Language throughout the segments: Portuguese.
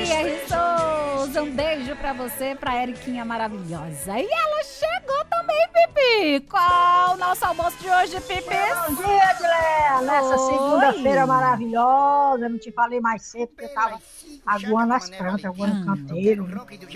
R. Souza, um beijo pra você, pra Eriquinha maravilhosa. E ela chegou também, Pipi. Qual o nosso almoço de hoje, Pipi? Bom dia, Dilé. Nessa segunda-feira maravilhosa, não te falei mais cedo, porque eu tava aguando as plantas, aguando o canteiro.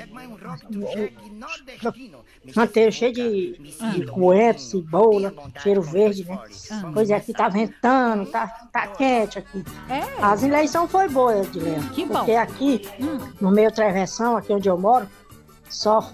Canteiro cheio de coentro, cebola, cheiro verde, né? Pois é, aqui tá ventando, tá quente aqui. As eleições foi boa, Dilé. Porque aqui, no meio travessão, aqui onde eu moro, só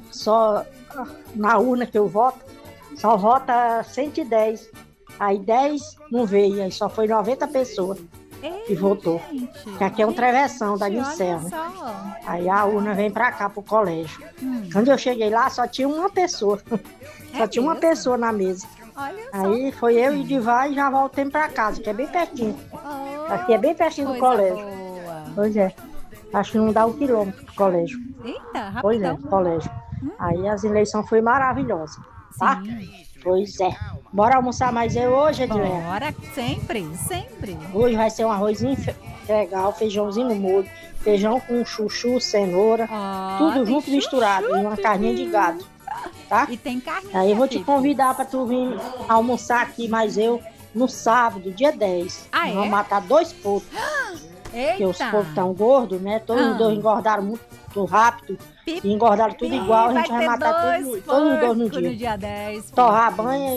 na urna que eu voto, só vota 110. Aí 10 não veio, aí só foi 90 pessoas que votou. Que aqui é um travessão da Nicel, né? Aí a urna vem pra cá, pro colégio. Quando eu cheguei lá, só tinha uma pessoa. Só tinha uma pessoa na mesa. Aí foi eu e Divai e já voltemos pra casa, que é bem pertinho. Aqui é bem pertinho do colégio. Pois é. Acho que não dá 1 quilômetro pro colégio. Eita, rapidão. Pois é, colégio. Aí as eleições foi maravilhosas, tá? Pois é. Bora almoçar mais eu hoje, Edilene? Bora, sempre. Hoje vai ser um arrozinho legal, feijãozinho no molho, feijão com chuchu, cenoura, tudo junto misturado, e uma carninha de gado, tá? E tem carne. Aí eu vou te convidar pra tu vir almoçar aqui mais eu no sábado, dia 10. Vamos matar 2 porcos. Porque os porcos estão gordos, né? Todos os dois engordaram muito rápido. E engordaram tudo igual, a gente vai matar todos os dois no dia. 10. Torrar a banha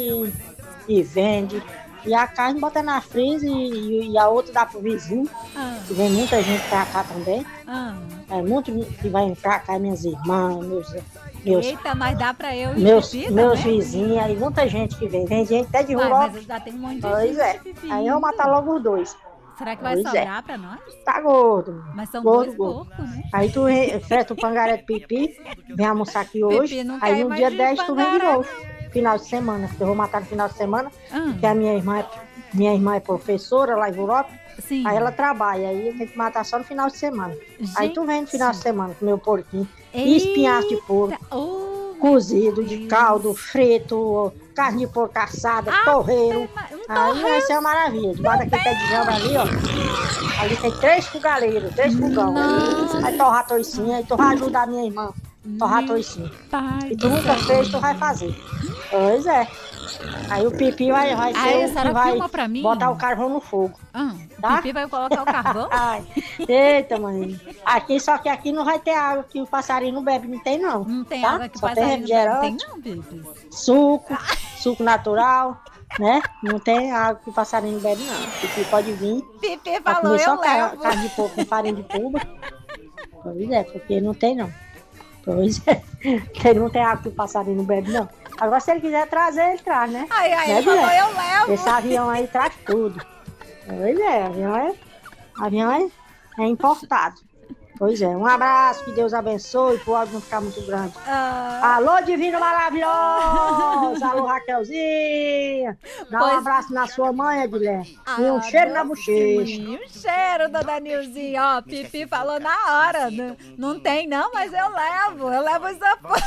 e vende. E a carne bota na frisa e a outra dá pro vizinho. Que vem muita gente pra cá também. É muito que vai pra cá, minhas irmãs, meus Eita, mas dá pra eu ir meus vizinhos, aí muita gente que vem. Vem gente até de rua. Mas ainda tem um monte de gente. Aí eu vou matar logo os 2. Será que vai sobrar pra nós? Tá gordo. Mas são gordo, 2 porcos, né? Aí tu freta o pangaré de Pipi, vem almoçar aqui hoje. Aí no dia 10 tu vem de novo. Final de semana. Eu vou matar no final de semana, porque a minha irmã é professora lá em Europa. Sim. Aí ela trabalha, aí tem que matar só no final de semana. Aí tu vem no final de semana com meu porquinho. E espinhaço de porco. Cozido, de caldo, frito, carne de porco assada, torreiro. Aí vai ser uma maravilha. Debaixo daquele pé de jamba ali, ó. Ali tem 3 fogareiros, 3 fogão. Aí torrar toicinho, aí tu vai ajudar a minha irmã. Torrar toicinho. E tu nunca fez, tu vai fazer. Pois é. Aí o Pipi vai ser o que vai botar o carvão no fogo. Tá? O Pipi vai colocar o carvão? Eita, mãe. Só que aqui não vai ter água que o passarinho não bebe, não tem não. Não tem tá? água que o só passarinho tem não bebe, não tem não, Pipi? Suco natural, né? Não tem água que o passarinho não bebe não. O Pipi pode vir. Pipi falou, eu só levo. Carne de porco com farinha de puba. Pois é, porque não tem não. Pois é. Porque não tem água que o passarinho não bebe não. Agora, se ele quiser trazer, ele traz, né? Ele falou, eu levo. Esse avião aí traz tudo. Pois é, avião é importado. Pois é, um abraço, que Deus abençoe, pro áudio não ficar muito grande. Alô, Divino Maravilhoso! Alô, Raquelzinha! Dá um abraço na sua mãe, Edilene. E um cheiro na bochecha. Um cheiro, dona Nilzinha. Ó, Pipi falou na hora. Não tem não, mas eu levo isopor.